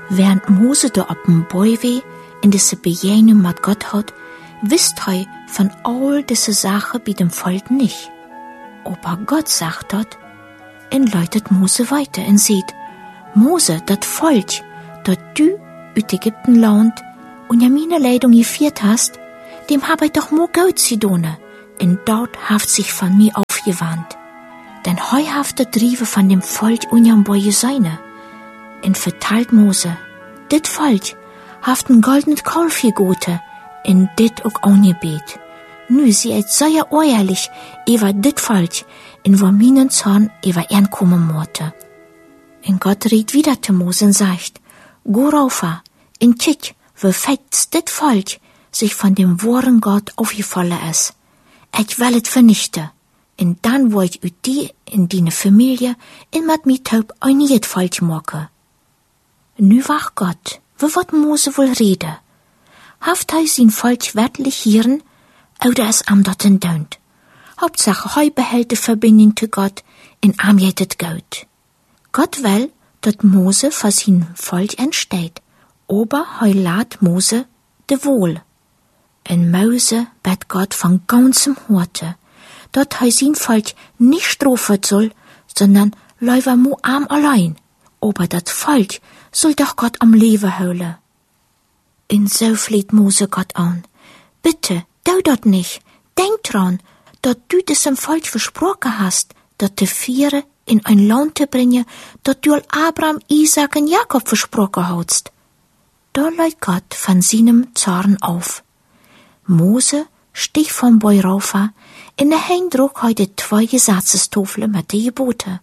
Während Mose da op dem Boi in diese Begegnung mit Gott hat, wisst hei von all diese Sachen bei dem Volk nicht. Aber Gott sagt dort, und läutet Mose weiter und sieht, Mose, dat Volk, dat du uit Ägypten land und ja meine Leitung geführt hast, dem hab ich doch mo Geld zu tun, und dort haft sich von mir aufgewandt. Denn heu haft der Drive von dem Volk unjam Boje seine. Und verteilt Mose, dit Volk haft ein goldenes Kalf gegoten, und dit auch angebet. Nu sie et sehr ehrlich über dit Volk, in wo meinen Zorn über ihn kommen mochte. Und Gott riet wieder zu Mose und sagt, go raufer, und kick, wie fett dit Volk sich von dem wahren Gott aufgefallen ist. Ich will es vernichten. Und dann will ich die in deine Familie in mit mir taub ein neues Volk machen. Nu wach Gott, wie wird Mose wohl reden? Haft hij sein Volk wirklich hören, oder es am dorten deunt? Hauptsache, hij behält die Verbindung zu Gott in am jetet Geld. Gott will, dat Mose für sein Volk entsteht, aber hij lädt Mose de Wohl. Und Mose bet Gott von ganzem Horte, dat hij sein Volk nicht strafen soll, sondern leider mu arm allein. Aber dat Volk soll doch Gott am Leben holen. Und so fleht Mose Gott an. Bitte, tu dat nicht. Denk dran, dat du diesem Volk versprochen hast, dat de Viere in ein Land zu bringen, dat du Abraham, Isaac und Jakob versprochen hast. Da läuft Gott von seinem Zorn auf. Mose stieg vom Boi rauf, in der Hand trug heute 2 Gesetzestafeln mit den Geboten.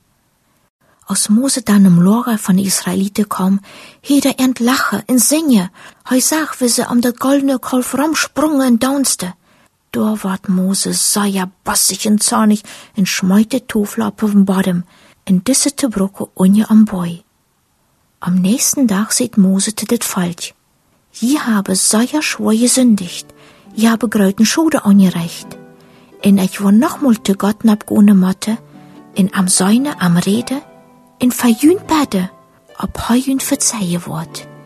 Als Mose dann im Lager von den Israeliten kam, hielt er entlachen und singen. Er sah, wie sie um das goldene Kalf rumsprungen und daunste. Da ward Mose sehr bassig und zornig und schmeut die Tafel auf den Boden und diese zu Brücke unje am Boi. Am nächsten Tag sieht Mose zu das Volk. Je habe sehr schwer gesündigt, je habe gröten Schulden angerecht. Und ich war nochmal zu Gott abgehen Motte, in am Säune, am Rede, in verjühn bade, ob heuün verzeihe wort.